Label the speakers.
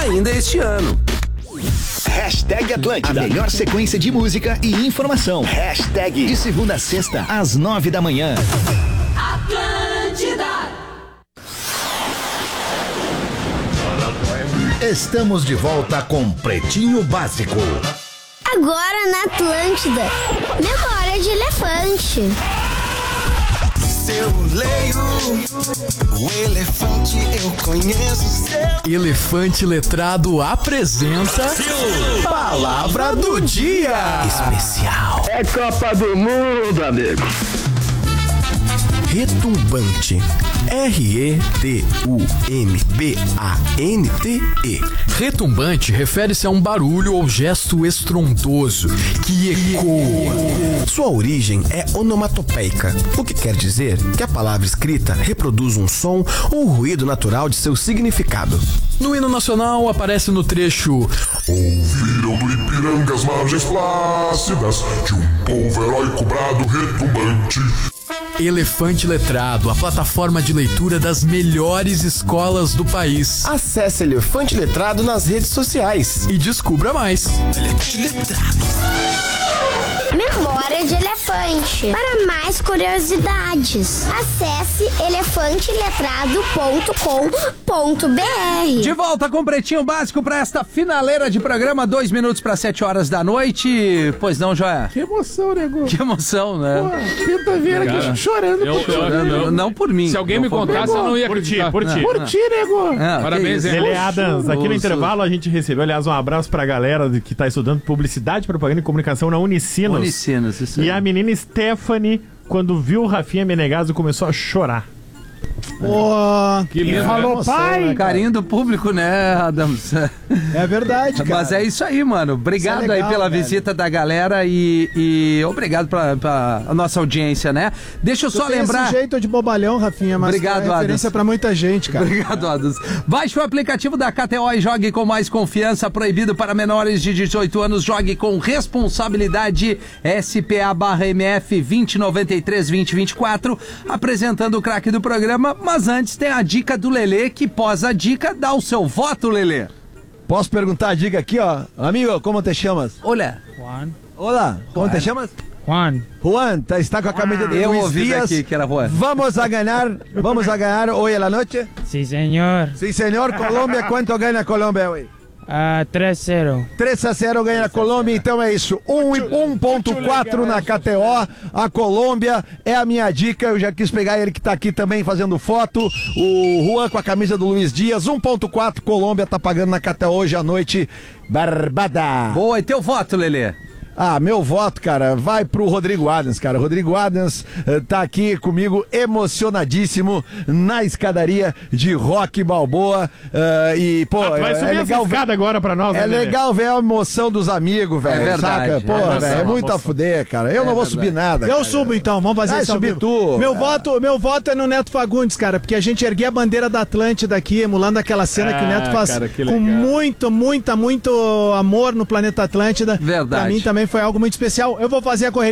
Speaker 1: ainda este ano.
Speaker 2: Hashtag Atlântida. A melhor sequência de música e informação. Hashtag de segunda a sexta, às 9 da manhã.
Speaker 3: Atlântida.
Speaker 4: Estamos de volta com Pretinho Básico.
Speaker 5: Agora na Atlântida, memória de elefante.
Speaker 6: Eu leio o elefante, eu conheço seu.
Speaker 7: Elefante Letrado apresenta Palavra do Dia
Speaker 2: Especial.
Speaker 8: É Copa do Mundo, amigo.
Speaker 7: Retumbante. R-E-T-U-M-B-A-N-T-E. Retumbante refere-se a um barulho ou gesto estrondoso que ecoa. Sua origem é onomatopeica, o que quer dizer que a palavra escrita reproduz um som ou ruído natural de seu significado. No hino nacional aparece no trecho:
Speaker 9: ouviram do Ipiranga as margens plácidas de um povo heróico brado retumbante.
Speaker 7: Elefante Letrado, a plataforma de leitura das melhores escolas do país.
Speaker 10: Acesse Elefante Letrado nas redes sociais
Speaker 7: e descubra mais.
Speaker 6: Elefante Letrado.
Speaker 5: Memória de elefante. Para mais curiosidades, acesse elefanteletrado.com.br.
Speaker 1: De volta com o Pretinho Básico para esta finaleira de programa, 2 minutos para 7 horas da noite. Pois não, Joia?
Speaker 11: Que emoção, nego.
Speaker 1: Que emoção, né?
Speaker 11: Pô, quinta-feira aqui chorando.
Speaker 1: Chorando. Não por mim.
Speaker 12: Se alguém me contasse, eu não ia acreditar.
Speaker 11: Por ti, nego.
Speaker 12: Parabéns,
Speaker 13: Lele Adams. Aqui no intervalo a gente recebeu, aliás, um abraço pra galera que tá estudando publicidade, propaganda e comunicação na Unicinos.
Speaker 1: Isso
Speaker 13: e a menina Stephanie, quando viu o Rafinha Menegaso, começou a chorar.
Speaker 11: Pô,
Speaker 12: que lindo.
Speaker 11: Falou, pai.
Speaker 1: Carinho do público, né, Adams?
Speaker 11: É verdade, cara.
Speaker 1: Mas é isso aí, mano. Obrigado
Speaker 11: legal,
Speaker 1: aí pela
Speaker 11: velho.
Speaker 1: visita da galera e obrigado pela nossa audiência, né? Deixa eu só lembrar...
Speaker 11: Esse jeito de bobalhão, Rafinha, mas
Speaker 1: obrigado,
Speaker 11: é referência
Speaker 1: Adams.
Speaker 11: pra muita gente, cara.
Speaker 1: Obrigado, Adams. Baixe o aplicativo da KTO e jogue com mais confiança. Proibido para menores de 18 anos. Jogue com responsabilidade. SPA/MF 2093-2024. Apresentando o craque do programa. Mas antes tem a dica do Lelê, que pós a dica dá o seu voto, Lelê.
Speaker 14: Posso perguntar a dica aqui, ó? Amigo, como te chamas?
Speaker 1: Olha.
Speaker 11: Juan.
Speaker 14: Olá, como te chamas?
Speaker 11: Juan.
Speaker 14: Juan, está com a camisa de
Speaker 1: Eu
Speaker 14: Luis
Speaker 1: ouvi
Speaker 14: Dias.
Speaker 1: daqui que era Juan.
Speaker 14: Vamos a ganhar hoy en la noche?
Speaker 15: Sí, señor.
Speaker 14: Sí, señor. Colômbia, quanto ganha a Colômbia hoje?
Speaker 15: 3-0.
Speaker 14: 3-0 ganha a Colômbia, então é isso. 1.4 na KTO. A Colômbia é a minha dica. Eu já quis pegar ele que tá aqui também fazendo foto. O Juan com a camisa do Luis Dias. 1.4 Colômbia tá pagando na KTO hoje à noite. Barbada.
Speaker 1: Boa, e teu voto, Lelê?
Speaker 14: Ah, meu voto, cara, vai pro Rodrigo Adams, cara. O Rodrigo Adams tá aqui comigo, emocionadíssimo, na escadaria de Rock Balboa. E, pô,
Speaker 13: vai subir essa escada agora pra nós,
Speaker 14: É
Speaker 13: né,
Speaker 14: legal ver a emoção dos amigos, velho.
Speaker 1: É verdade.
Speaker 14: Saca? Pô, velho, é muito a fuder, cara. Eu não vou subir nada.
Speaker 11: Eu
Speaker 14: cara.
Speaker 11: subo então, vamos fazer isso.
Speaker 14: Subir tu.
Speaker 11: Meu voto é no Neto Fagundes, cara, porque a gente erguer a bandeira da Atlântida aqui, emulando aquela cena que o Neto faz
Speaker 12: cara, que
Speaker 11: com muito amor no planeta Atlântida.
Speaker 1: Verdade.
Speaker 11: Pra mim também foi algo muito especial. Eu vou fazer a correria